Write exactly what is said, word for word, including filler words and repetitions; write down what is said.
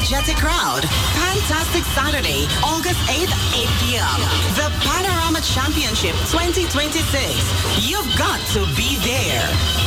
energetic crowd. Fantastic Saturday, August eighth, eight p.m. The Panorama Championship twenty twenty-six. You've got to be there.